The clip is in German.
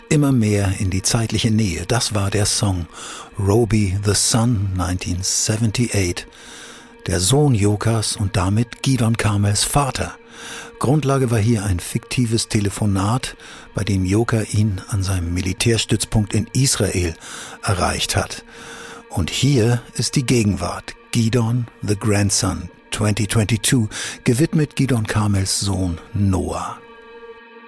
immer mehr in die zeitliche Nähe. Das war der Song Roby the Sun 1978, der Sohn Jokas und damit Gidon Karmels Vater. Grundlage war hier ein fiktives Telefonat, bei dem Joka ihn an seinem Militärstützpunkt in Israel erreicht hat. Und hier ist die Gegenwart, Gidon the Grandson 2022, gewidmet Gidon Karmels Sohn Noah.